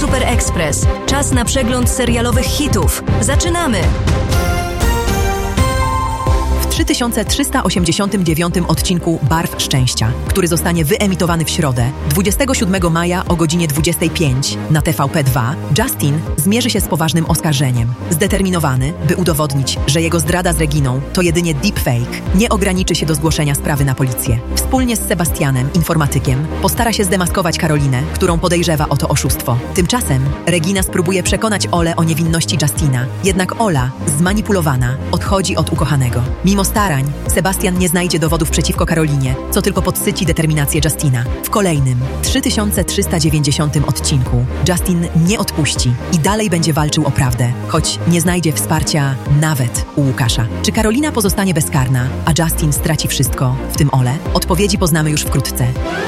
Super Express. Czas na przegląd serialowych hitów. Zaczynamy! W 3389 odcinku Barw Szczęścia, który zostanie wyemitowany w środę, 27 maja o godzinie 25 na TVP2, Justin zmierzy się z poważnym oskarżeniem. Zdeterminowany, by udowodnić, że jego zdrada z Reginą to jedynie deepfake, nie ograniczy się do zgłoszenia sprawy na policję. Wspólnie z Sebastianem, informatykiem, postara się zdemaskować Karolinę, którą podejrzewa o to oszustwo. Tymczasem Regina spróbuje przekonać Olę o niewinności Justina, jednak Ola, zmanipulowana, odchodzi od ukochanego. Mimo starań, Sebastian nie znajdzie dowodów przeciwko Karolinie, co tylko podsyci determinację Justina. W kolejnym, 3390 odcinku, Justin nie odpuści i dalej będzie walczył o prawdę, choć nie znajdzie wsparcia nawet u Łukasza. Czy Karolina pozostanie bezkarna, a Justin straci wszystko, w tym Olę? Odpowiedzi poznamy już wkrótce.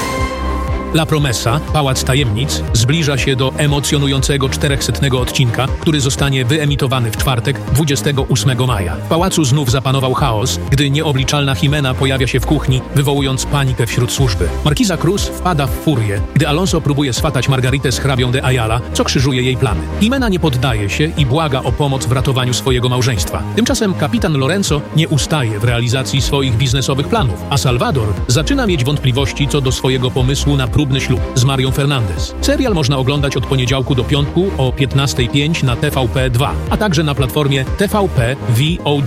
La Promesa, Pałac Tajemnic, zbliża się do emocjonującego 400 odcinka, który zostanie wyemitowany w czwartek, 28 maja. W pałacu znów zapanował chaos, gdy nieobliczalna Jimena pojawia się w kuchni, wywołując panikę wśród służby. Markiza Cruz wpada w furię, gdy Alonso próbuje swatać Margaritę z hrabią de Ayala, co krzyżuje jej plany. Jimena nie poddaje się i błaga o pomoc w ratowaniu swojego małżeństwa. Tymczasem kapitan Lorenzo nie ustaje w realizacji swoich biznesowych planów, a Salvador zaczyna mieć wątpliwości co do swojego pomysłu na próbny ślub z Marią Fernandez. Serial można oglądać od poniedziałku do piątku o 15:05 na TVP2, a także na platformie TVP VOD.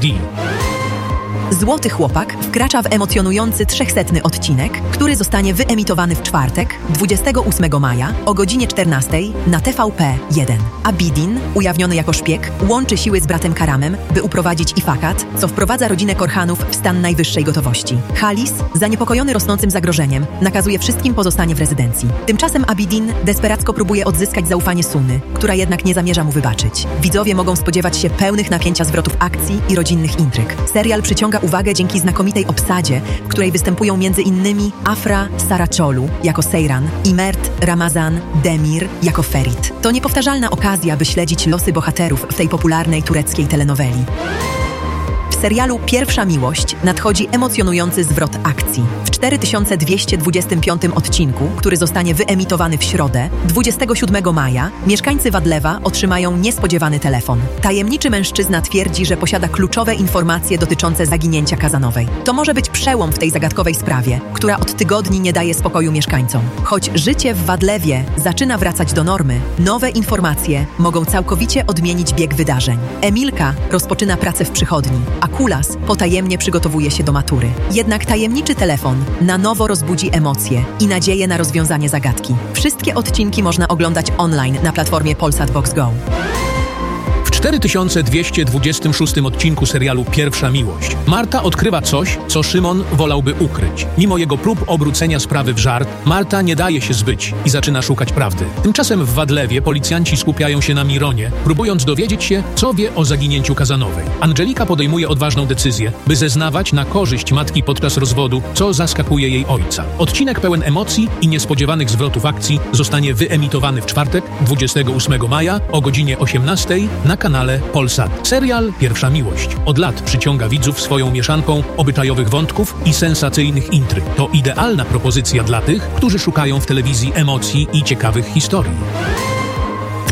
Złoty Chłopak wkracza w emocjonujący 300 odcinek, który zostanie wyemitowany w czwartek, 28 maja o godzinie 14 na TVP1. Abidin, ujawniony jako szpieg, łączy siły z bratem Karamem, by uprowadzić Ifakat, co wprowadza rodzinę Korhanów w stan najwyższej gotowości. Halis, zaniepokojony rosnącym zagrożeniem, nakazuje wszystkim pozostanie w rezydencji. Tymczasem Abidin desperacko próbuje odzyskać zaufanie Sunny, która jednak nie zamierza mu wybaczyć. Widzowie mogą spodziewać się pełnych napięcia zwrotów akcji i rodzinnych intryg. Serial przyciąga uwagę dzięki znakomitej obsadzie, w której występują m.in. Afra Saraczolu jako Seyran i Mert Ramazan Demir jako Ferit. To niepowtarzalna okazja, by śledzić losy bohaterów w tej popularnej tureckiej telenoweli. W serialu Pierwsza Miłość nadchodzi emocjonujący zwrot akcji. W 4225 odcinku, który zostanie wyemitowany w środę, 27 maja, mieszkańcy Wadlewa otrzymają niespodziewany telefon. Tajemniczy mężczyzna twierdzi, że posiada kluczowe informacje dotyczące zaginięcia Kazanowej. To może być przełom w tej zagadkowej sprawie, która od tygodni nie daje spokoju mieszkańcom. Choć życie w Wadlewie zaczyna wracać do normy, nowe informacje mogą całkowicie odmienić bieg wydarzeń. Emilka rozpoczyna pracę w przychodni, a Kulas potajemnie przygotowuje się do matury. Jednak tajemniczy telefon na nowo rozbudzi emocje i nadzieję na rozwiązanie zagadki. Wszystkie odcinki można oglądać online na platformie Polsat Box Go. W 4226 odcinku serialu Pierwsza Miłość Marta odkrywa coś, co Szymon wolałby ukryć. Mimo jego prób obrócenia sprawy w żart, Marta nie daje się zbyć i zaczyna szukać prawdy. Tymczasem w Wadlewie policjanci skupiają się na Mironie, próbując dowiedzieć się, co wie o zaginięciu Kazanowej. Angelika podejmuje odważną decyzję, by zeznawać na korzyść matki podczas rozwodu, co zaskakuje jej ojca. Odcinek pełen emocji i niespodziewanych zwrotów akcji zostanie wyemitowany w czwartek, 28 maja o godzinie 18 na kanale Polsat. Serial Pierwsza Miłość od lat przyciąga widzów swoją mieszanką obyczajowych wątków i sensacyjnych intryg. To idealna propozycja dla tych, którzy szukają w telewizji emocji i ciekawych historii. W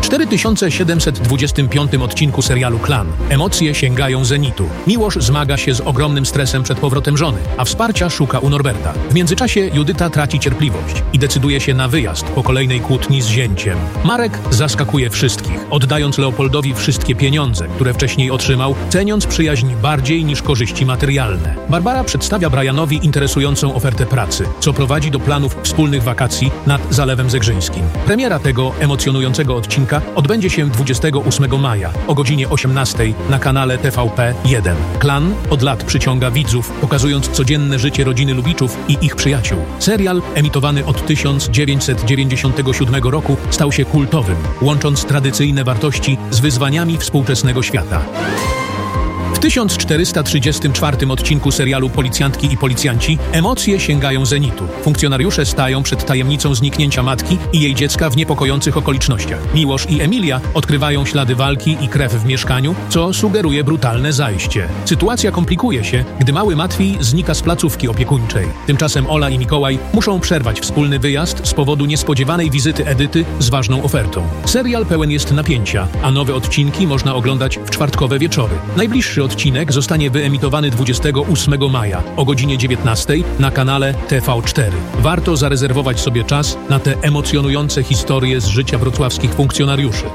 4725 odcinku serialu Klan emocje sięgają zenitu. Miłosz zmaga się z ogromnym stresem przed powrotem żony, a wsparcia szuka u Norberta. W międzyczasie Judyta traci cierpliwość i decyduje się na wyjazd po kolejnej kłótni z zięciem. Marek zaskakuje wszystkich, oddając Leopoldowi wszystkie pieniądze, które wcześniej otrzymał, ceniąc przyjaźń bardziej niż korzyści materialne. Barbara przedstawia Brianowi interesującą ofertę pracy, co prowadzi do planów wspólnych wakacji nad Zalewem Zegrzyńskim. Premiera tego emocjonującego odcinka odbędzie się 28 maja o godzinie 18 na kanale TVP1. Klan od lat przyciąga widzów, pokazując codzienne życie rodziny Lubiczów i ich przyjaciół. Serial, emitowany od 1997 roku, stał się kultowym, łącząc tradycyjne wartości z wyzwaniami współczesnego świata. W 1434 odcinku serialu Policjantki i Policjanci emocje sięgają zenitu. Funkcjonariusze stają przed tajemnicą zniknięcia matki i jej dziecka w niepokojących okolicznościach. Miłosz i Emilia odkrywają ślady walki i krew w mieszkaniu, co sugeruje brutalne zajście. Sytuacja komplikuje się, gdy mały Matwij znika z placówki opiekuńczej. Tymczasem Ola i Mikołaj muszą przerwać wspólny wyjazd z powodu niespodziewanej wizyty Edyty z ważną ofertą. Serial pełen jest napięcia, a nowe odcinki można oglądać w czwartkowe wieczory. Najbliższy odcinek zostanie wyemitowany 28 maja o godzinie 19 na kanale TV4. Warto zarezerwować sobie czas na te emocjonujące historie z życia wrocławskich funkcjonariuszy.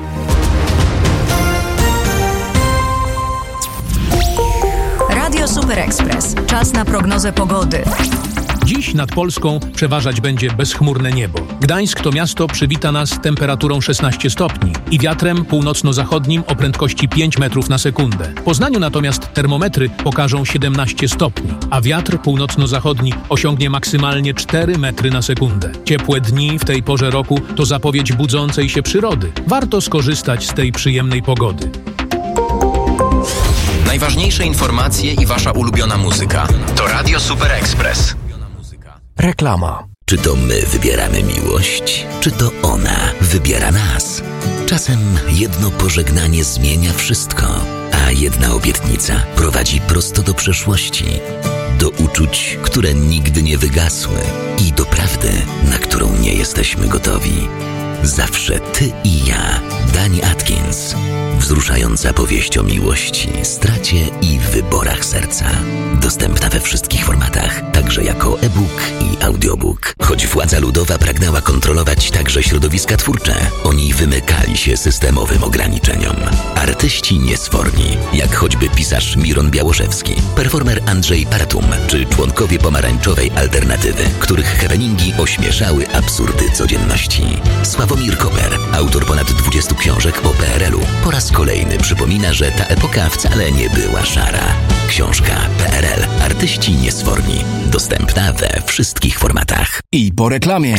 Radio Super Express. Czas na prognozę pogody. Dziś nad Polską przeważać będzie bezchmurne niebo. Gdańsk to miasto przywita nas temperaturą 16 stopni i wiatrem północno-zachodnim o prędkości 5 metrów na sekundę. W Poznaniu natomiast termometry pokażą 17 stopni, a wiatr północno-zachodni osiągnie maksymalnie 4 metry na sekundę. Ciepłe dni w tej porze roku to zapowiedź budzącej się przyrody. Warto skorzystać z tej przyjemnej pogody. Najważniejsze informacje i wasza ulubiona muzyka. To Radio Super Express. Reklama. Czy to my wybieramy miłość, czy to ona wybiera nas? Czasem jedno pożegnanie zmienia wszystko, a jedna obietnica prowadzi prosto do przeszłości, do uczuć, które nigdy nie wygasły i do prawdy, na którą nie jesteśmy gotowi. Zawsze ty i ja. Dani Atkins. Wzruszająca powieść o miłości, stracie i wyborach serca. Dostępna we wszystkich formatach, także jako e-book i audiobook. Choć władza ludowa pragnęła kontrolować także środowiska twórcze, oni wymykali się systemowym ograniczeniom. Artyści niesforni, jak choćby pisarz Miron Białoszewski, performer Andrzej Paratum, czy członkowie pomarańczowej alternatywy, których happeningi ośmieszały absurdy codzienności. Sławomir Koper, autor ponad 20 książek o PRL-u, po raz kolejny przypomina, że ta epoka wcale nie była szara. Książka PRL. Artyści niesforni. Dostępna we wszystkich formatach. I po reklamie.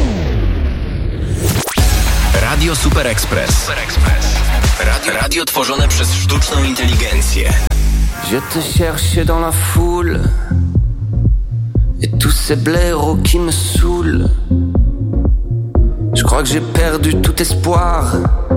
Radio Super Express. Radio tworzone przez sztuczną inteligencję. Je te cherchais dans la foule et tous ces blaireaux qui me saoulent. Je crois que j'ai perdu tout espoir.